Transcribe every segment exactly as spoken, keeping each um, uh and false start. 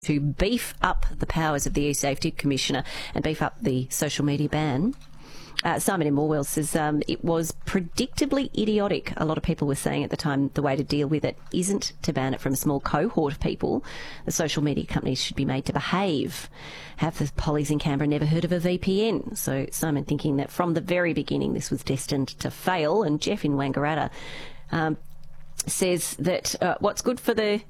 to beef up the powers of the e-safety commissioner and beef up the social media ban. Uh, Simon M. Morwell says um, it was predictably idiotic. A lot of people were saying at the time the way to deal with it isn't to ban it from a small cohort of people. The social media companies should be made to behave. Have the pollies in Canberra never heard of a V P N? So Simon thinking that from the very beginning this was destined to fail. And Jeff in Wangaratta um, says that uh, what's good for the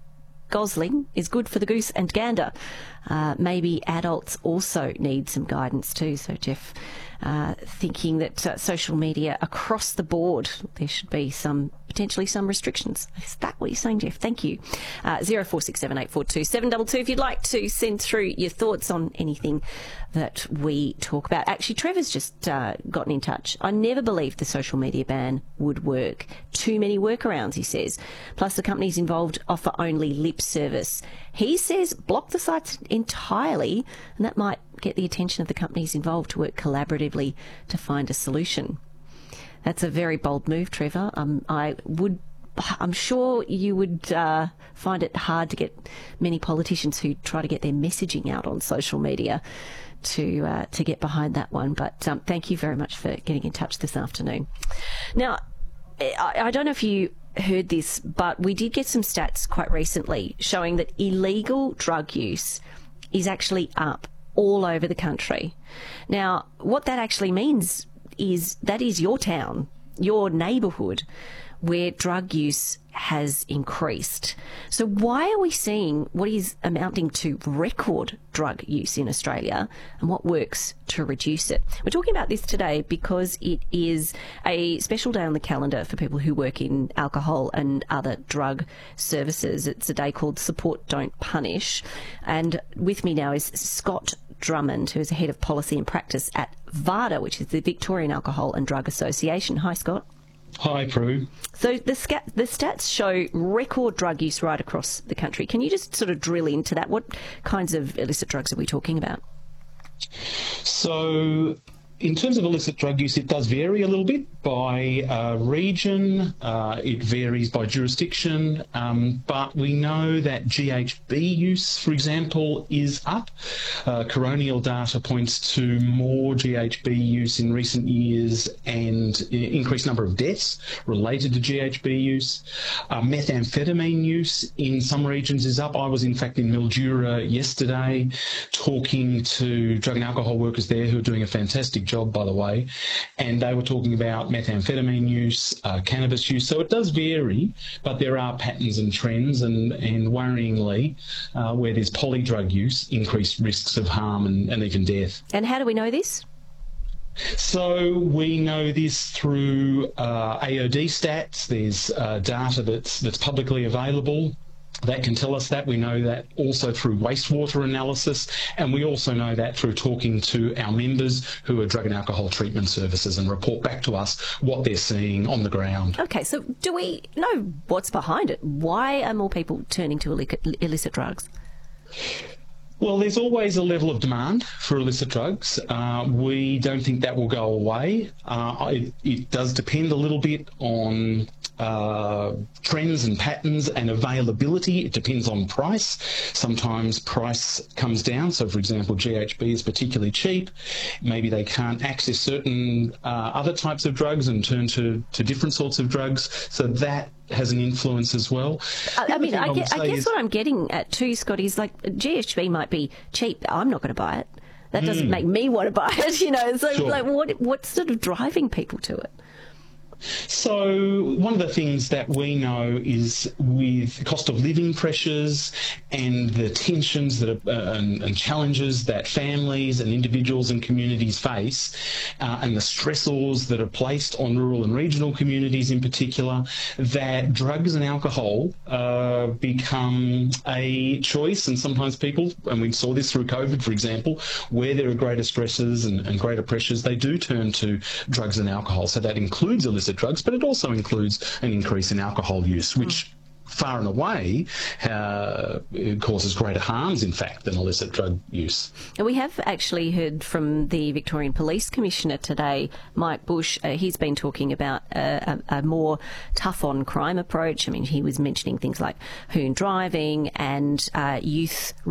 gosling is good for the goose and gander. Uh, maybe adults also need some guidance too. So Jeff uh, thinking that uh, social media across the board, there should be some, potentially some restrictions. Is that what you're saying, Jeff? Thank you. Uh, zero four six seven eight four two seven two two if you'd like to send through your thoughts on anything that we talk about. Actually, Trevor's just uh, gotten in touch. I never believed the social media ban would work. Too many workarounds, he says. Plus, the companies involved offer only lip service. He says block the sites entirely, and that might get the attention of the companies involved to work collaboratively to find a solution. That's a very bold move, Trevor. Um, I would, I'm sure you would uh, find it hard to get many politicians who try to get their messaging out on social media to uh, to get behind that one. But um, thank you very much for getting in touch this afternoon. Now, I, I don't know if you heard this, but we did get some stats quite recently showing that illegal drug use is actually up all over the country. Now, what that actually means is that is your town, your neighbourhood, where drug use has increased. So why are we seeing what is amounting to record drug use in Australia, and what works to reduce it? We're talking about this today because it is a special day on the calendar for people who work in alcohol and other drug services. It's a day called Support Don't Punish. And with me now is Scott Drummond, who is the Head of Policy and Practice at VADA, which is the Victorian Alcohol and Drug Association. Hi, Scott. Hi, Prue. So the, sca- the stats show record drug use right across the country. Can you just sort of drill into that? What kinds of illicit drugs are we talking about? So, in terms of illicit drug use, it does vary a little bit by uh, region. Uh, it varies by jurisdiction. Um, but we know that G H B use, for example, is up. Uh, coronial data points to more G H B use in recent years and increased number of deaths related to G H B use. Uh, methamphetamine use in some regions is up. I was, in fact, in Mildura yesterday talking to drug and alcohol workers there who are doing a fantastic job, by the way, and they were talking about methamphetamine use, uh, cannabis use. So it does vary, but there are patterns and trends, and, and worryingly, uh, where there's polydrug use, increased risks of harm and, and even death. And how do we know this? So we know this through uh, A O D stats. There's uh, data that's that's publicly available that can tell us that. We know that also through wastewater analysis, and we also know that through talking to our members who are drug and alcohol treatment services and report back to us what they're seeing on the ground. Okay, so do we know what's behind it? Why are more people turning to illicit, illicit drugs? Well, there's always a level of demand for illicit drugs. Uh, we don't think that will go away. Uh, it, it does depend a little bit on uh, trends and patterns and availability. It depends on price. Sometimes price comes down. So, for example, G H B is particularly cheap. Maybe they can't access certain uh, other types of drugs and turn to, to different sorts of drugs. So that has an influence as well. I, I mean, I, I, guess, I guess is, what I'm getting at too, Scott, is like G H B might be cheap. I'm not going to buy it. That doesn't mm. make me want to buy it, you know. So, sure. like, what what's sort of driving people to it? So one of the things that we know is with cost of living pressures and the tensions that are, uh, and, and challenges that families and individuals and communities face, uh, and the stressors that are placed on rural and regional communities in particular, that drugs and alcohol uh, become a choice. And sometimes people, and we saw this through COVID, for example, where there are greater stresses and, and greater pressures, they do turn to drugs and alcohol. So that includes illicit drugs, but it also includes an increase in alcohol use, which far and away uh, causes greater harms, in fact, than illicit drug use. We have actually heard from the Victorian Police Commissioner today, Mike Bush. Uh, he's been talking about a, a, a more tough-on crime approach. I mean, he was mentioning things like hoon driving and uh, youth